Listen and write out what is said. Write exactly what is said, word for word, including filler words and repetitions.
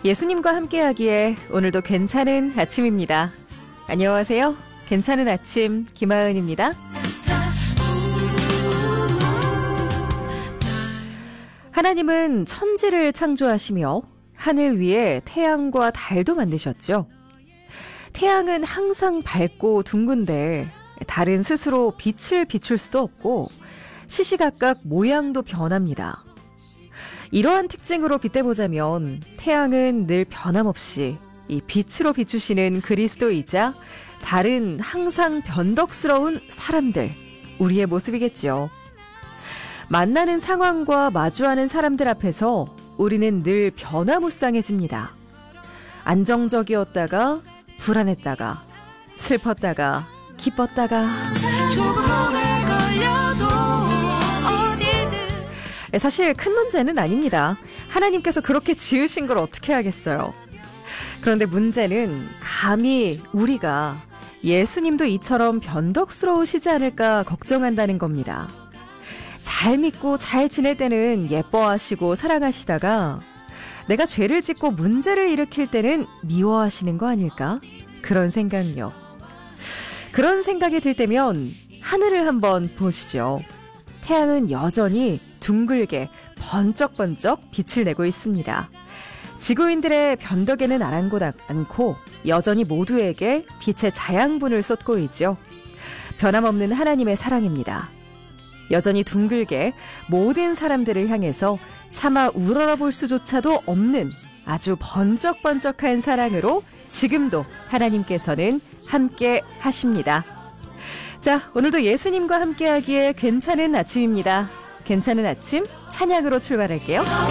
예수님과 함께하기에 오늘도 괜찮은 아침입니다. 안녕하세요. 괜찮은 아침 김하은입니다. 하나님은 천지를 창조하시며 하늘 위에 태양과 달도 만드셨죠. 태양은 항상 밝고 둥근데 달은 스스로 빛을 비출 수도 없고 시시각각 모양도 변합니다. 이러한 특징으로 빗대보자면 태양은 늘 변함없이 이 빛으로 비추시는 그리스도이자 달은 항상 변덕스러운 사람들, 우리의 모습이겠죠. 만나는 상황과 마주하는 사람들 앞에서 우리는 늘 변화무쌍해집니다. 안정적이었다가 불안했다가 슬펐다가 기뻤다가 조금 오래 걸려도 사실 큰 문제는 아닙니다. 하나님께서 그렇게 지으신 걸 어떻게 하겠어요. 그런데 문제는 감히 우리가 예수님도 이처럼 변덕스러우시지 않을까 걱정한다는 겁니다. 잘 믿고 잘 지낼 때는 예뻐하시고 사랑하시다가 내가 죄를 짓고 문제를 일으킬 때는 미워하시는 거 아닐까? 그런 생각요. 그런 생각이 들 때면 하늘을 한번 보시죠. 태양은 여전히 둥글게 번쩍번쩍 빛을 내고 있습니다. 지구인들의 변덕에는 아랑곳 않고 여전히 모두에게 빛의 자양분을 쏟고 있죠. 변함없는 하나님의 사랑입니다. 여전히 둥글게 모든 사람들을 향해서 차마 우러러볼 수조차도 없는 아주 번쩍번쩍한 사랑으로 지금도 하나님께서는 함께 하십니다. 자, 오늘도 예수님과 함께하기에 괜찮은 아침입니다. 괜찮은 아침 찬양으로 출발할게요.